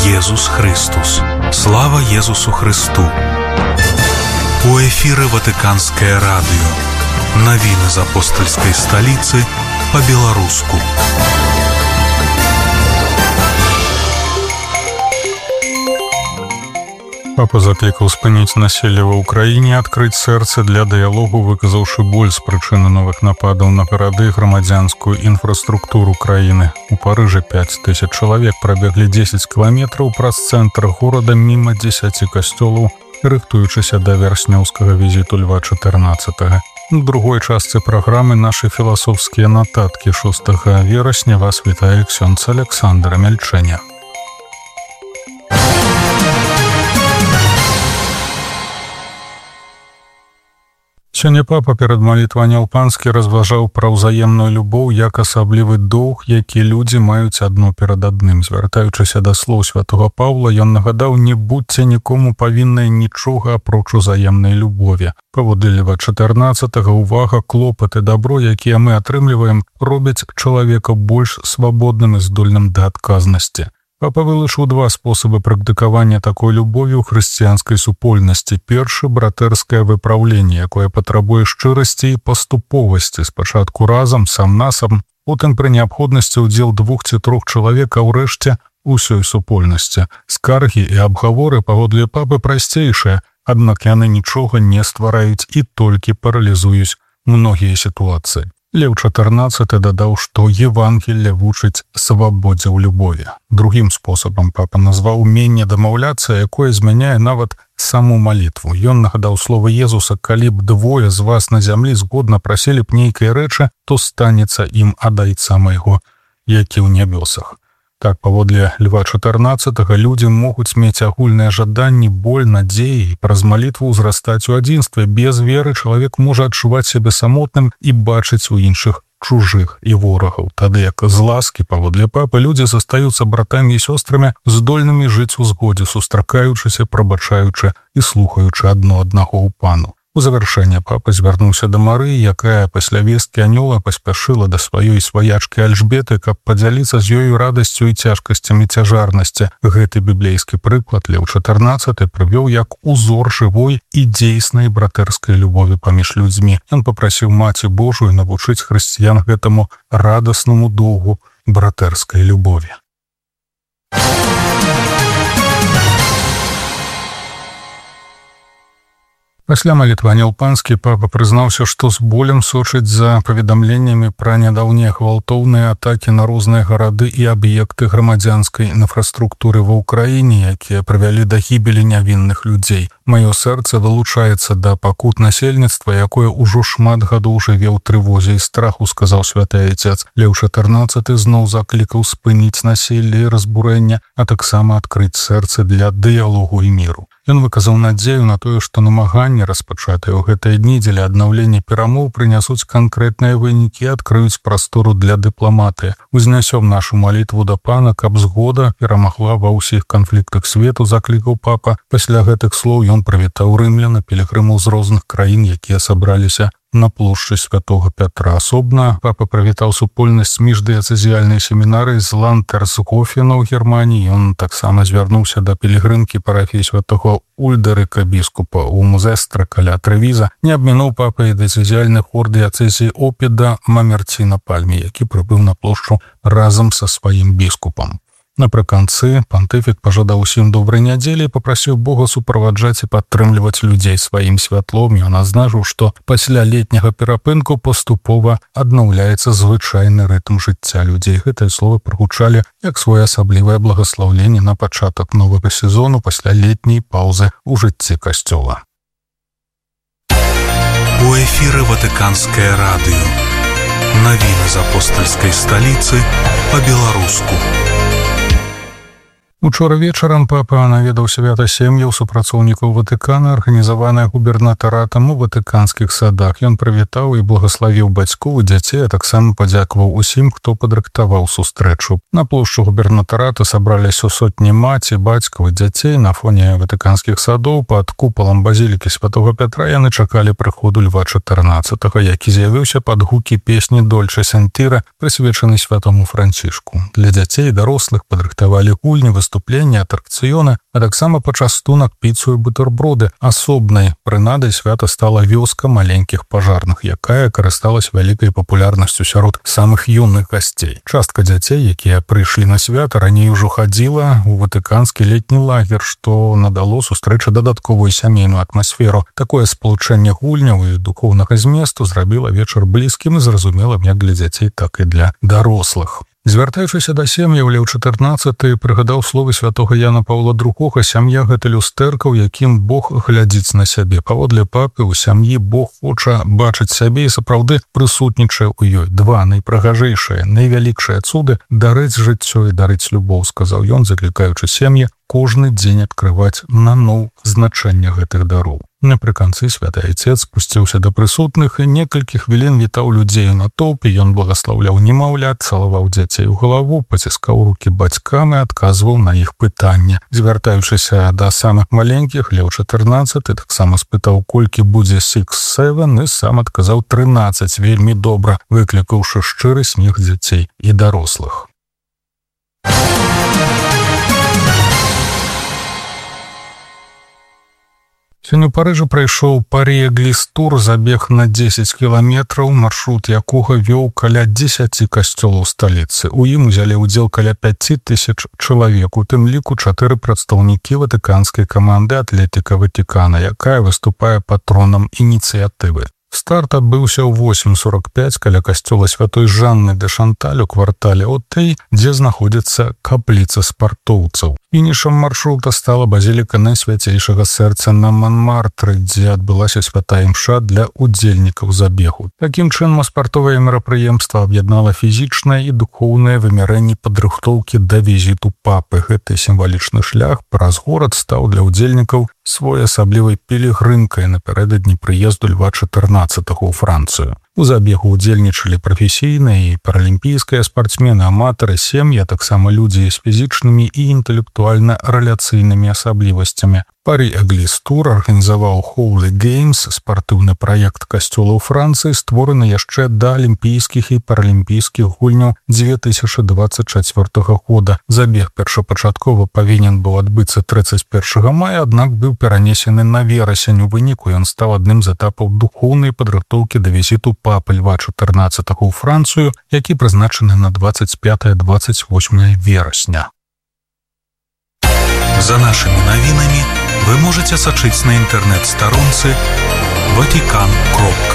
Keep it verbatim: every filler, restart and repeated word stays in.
Єсус Христос. Слава Єсусу Христу. У эфире Ватиканское радио. Новины из апостольской столицы по-белорусски. Папа закликал спыніць населье ва Украине, открыть сердце для диалогу, выказаўшы боль з прычыны новых нападаў на гарады, грамадзянскую інфраструктуру краіны. У Парыжа пять тысяч чалавек прабеглі десять кіламетраў праз цэнтр горада міма дзесяці касцёлаў, рыхтуючыся да вярснёўскага візіту Льва чатырнаццатага. У другой частцы праграмы нашы філасофскія нататкі шостага верасня вас вітае ксёндз Александр Мельчэня. Сёння папа перад малітвай Алпанскі разважаў пра ўзаемную любоў як асаблівы доўг, які людзі маюць адно перад адным. Звяртаючыся да слоў святога Паўла, ён нагадаў: не будьце нікому павінныя нічога апроч узаемнай любові. Паводле Льва чатырнаццатага увага, клопат і дабро, якія мы атрымліваем, робяць чалавека больш свабодным і здольным да адказнасці. Папа вылучыў два спосабы практыкавання такой любові ў хрысціянскай супольнасці. Першы — братэрскае выпраўленне, якое патрабуе шчырасці і паступовасці, спачатку разам, сам-насам, потым пры неабходнасці ўдзел двух ці трох чалавек, а ўрэшце усёй супольнасці. Скаргі і абгаворы паводле папы прасцейшыя, аднак яны нічога не ствараюць і толькі паралізуюць многія сітуацыі. Лев чатырнаццаты дадаў, што Евангелле вучыць свабодзе ў любові. Другім спосабам папа назваў уменне дамаўляцца, якое змяняе нават саму малітву. Ён нагадаў словы Езуса: калі б двое з вас на зямлі згодна прасілі б нейкай рэчы, то станецца ім ад Айца майго, які ў нябёсах. Так, паводле Льва чатырнаццатага, людзі могуць мець агульныя жаданні, боль, надзеі, і праз малітву ўзрастаць у адзінстве. Без веры чалавек можа адчуваць сябе самотным і бачыць у іншых чужых і ворагаў. Тады як з ласкі, паводле папы, людзі застаюцца братамі і сёстрамі, здольнымі жыць у згодзе, сустракаючыся, прабачаючы і слухаючы адно аднаго ў пану. У завяршэнне папа звярнуўся да Марыі, якая пасля весткі анёла паспяшыла да сваёй сваячкі Альжбеты, каб падзяліцца з ёю радасцю і цяжкасцямі цяжарнасці. Гэты біблейскі прыклад Леў чатырнаццаты прывёў як узор жывой і дзейснай братэрскай любові паміж людзьмі. Ён папрасіў Маці Божую навучыць хрысціян гэтаму радаснаму доўгу братэрскай любові. Пасля малітвы Алпанскі папа прызнаўся, што з болем сочыць за паведамленнямі пра нядаўнія гвалтоўныя атакі на розныя гарады і аб'екты грамадзянскай інфраструктуры ва ўкраіне, якія прывялі да гібелі нявінных людзей. Маё сэрца далучаецца да пакут насельніцтва, якое ўжо шмат гадоў жыве ў трывозе і страху, сказаў святы Айцец. Леў чатырнаццаты зноў заклікаў спыніць населле і разбурэння, а таксама адкрыць сэрцы для дыялогу і міру. Ён выказаў надзею на тое, што намаганні, распачатыя ў гэтыя дні дзеля аднаўлення перамоў, прынясуць канкрэтныя вынікі і адкрыюць прастору для дыпламатыі. Узнясём нашу малітву да пана, каб згода перамагла ва ўсіх канфліктах свету, заклікаў папа. Пасля гэтых слоў ён прывітаў рымлян, пілігрымаў з розных краін, якія сабраліся на плошчы святого Пятра. Асобна папа прывітаў супольнасць міждыяцэзіяльнай семінарыі з Лантерсгофена ў Германіі. Ён таксама звярнуўся да пілігрымкі парафіі святого Ульдэрыка, біскупа ў Музестра каля Трэвіза. Не абмінуў папа і дыяцэзіяльны хор дыяцэзіі Опіда Мамерці на Пальме, які прыбыў на плошчу разам са сваім біскупам. Напрыканцы пантыфік пажадаў усім добрай нядзелі і папрасіў Бога суправаджаць і падтрымліваць людзей сваім святлом. Ён адзначыў, што пасля летняга перапынку паступова аднаўляецца звычайны рытм жыцця людзей. Гэтыя словы прагучалі як своеасаблівае благаслаўленне на пачатак новага сезону пасля летняй паўзы ў жыцці касцёла. У эфіры Ватыканскае радыё. Навіны з апостальскай сталіцы па-беларуску. Учора вечарам папа наведаў свята сем'яў супрацоўнікаў Ватыкана, арганізаваная губернатаратам у ватыканскіх садах. Ён прывітаў і благаславіў бацькоў і дзяцей, а таксама падзякаваў усім, хто падрыхтаваў сустрэчу. На плошчу губернатарата сабраліся сотні маці, бацькаў і дзяцей. На фоне ватыканскіх садоў пад купалам базілікі святого Пятра яны чакалі прыходу Льва чатырнаццатага, які з'явіўся пад гукі песні Дольче Сентіра, прысвечанай святому Францішку. Для дзяцей і дарослых падрыхтавалі гульні, выступленні выступленні, атракцыёны, а таксама пачастунак, піцу і бутэрброды. Асобнай прынадай свята стала вёска маленькіх пажарных, якая карысталась вялікай папулярнасцю сярод самых юных гасцей. Частка дзяцей, якія прыйшлі на свята, раней ужо хадзіла у ватыканскі летні лагер, што надало сустрэчы дадатковую сямейную атмасферу. Такое спалучэнне гульняў і духоўнага зместу зрабіла вечар блізкім і зразумелым як для дзяцей, так і для дарослых. Звяртаючыся да сем'яў, Леў чатырнаццаты прыгадаў словы святога Яна Паўла другога: «Сям'я – гэта люстэрка, у якім Бог глядзіць на сябе». Паводле папы, у сям'і Бог хоча бачыць сябе і сапраўды прысутнічае ў ёй. Два найпрыгажэйшыя, найвялікшыя цуды – дарыць жыццё і дарыць любоў, сказаў ён, заклікаючы сем'і кожны дзень адкрываць наноў значэнне гэтых дароў. Напрыканцы святы айцец спусціўся да прысутных і некалькі хвілін вітаў людзей у натоўпе. Ён благаслаўляў немаўлят, цалаваў дзяцей у галаву, паціскаў рукі бацькам і адказваў на іх пытанні. Звяртаючыся да самых маленькіх, Леў чатырнаццаты таксама спытаў, колькі будзе сікс севен, і сам адказаў трынаццаць вельмі добра, выклікаўшы шчыры смех дзяцей і дарослых. Сёння ў Парыжы прайшоў Парі-Эгліс-тур, забег на дзесяць кіламетраў, маршрут якога вёў каля дзесяці касцёлаў сталіцы. У ім узялі ўдзел каля пяці тысяч чалавек, у тым ліку чатыры прадстаўнікі ватыканскай каманды «Атлетика Ватикана», якая выступае патронам ініцыятывы. Старт адбыўся ў восем сорок пяць каля касцёла святой Жанны де Шанталь у квартале Отей, дзе знаходзіцца капліца спартоўцаў. Фінішам маршрута стала базіліка Найсвяцейшага сэрца на Манмартры, дзе адбылася святая імша для удзельнікаў забегу. Такім чынам, спартовае мерапрыемства аб'яднала фізічнае і духоўнае вымярэнні падрыхтоўкі да візіту папы. Гэты сімвалічны шлях праз горад стаў для удзельнікаў своеасаблівай пілігрымкай напярэдадні прыезду Льва чатырнаццатага ў Францыю. У забегу ўдзельнічалі прафесійныя і паралімпійскія спартсмены, аматары, сем'і, а таксама людзі з фізічнымі і інтэлектуальна-рэляцыйнымі асаблівасцямі. Парі-Эгліс-тур арганізаваў Holy Games, спартыўны праект касцёла ў Францыі, створаны яшчэ да алімпійскіх і паралімпійскіх гульняў дзве тысячы дваццаць чацвёртага года. Забег першапачаткова павінен быў адбыцца трыццаць першага мая, аднак быў перанесены на верасень. У выніку ён стаў адным з этапаў духоўнай падрыхтоўкі да візіту папы Льва чатырнаццатага ў Францыю, які прызначаны на дваццаць пятае - дваццаць восьмае верасня. За нашими навінамі вы можете сачыць на інтэрнэт-старонцы ватикан кропка